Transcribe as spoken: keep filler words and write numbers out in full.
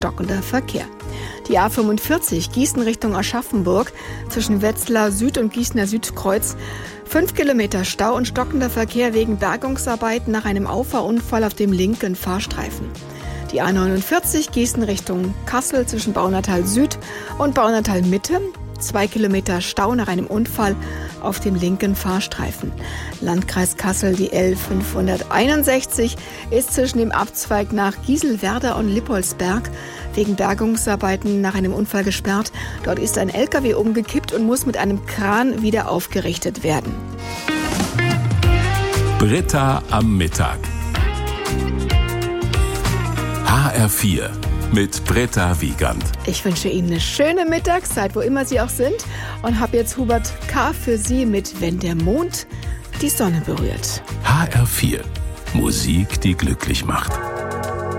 stockender Verkehr. Die A fünfundvierzig Gießen Richtung Aschaffenburg zwischen Wetzlar Süd und Gießener Südkreuz. Fünf Kilometer Stau und stockender Verkehr wegen Bergungsarbeiten nach einem Auffahrunfall auf dem linken Fahrstreifen. Die A neunundvierzig Gießen Richtung Kassel zwischen Baunatal Süd und Baunatal Mitte. Zwei Kilometer Stau nach einem Unfall auf dem linken Fahrstreifen. Landkreis Kassel, die L fünfhunderteinundsechzig, ist zwischen dem Abzweig nach Gieselwerder und Lippolsberg wegen Bergungsarbeiten nach einem Unfall gesperrt. Dort ist ein L K W umgekippt und muss mit einem Kran wieder aufgerichtet werden. Britta am Mittag. H R vier mit Britta Wiegand. Ich wünsche Ihnen eine schöne Mittagszeit, wo immer Sie auch sind, und habe jetzt Hubert K. für Sie mit Wenn der Mond die Sonne berührt. H R vier. Musik, die glücklich macht.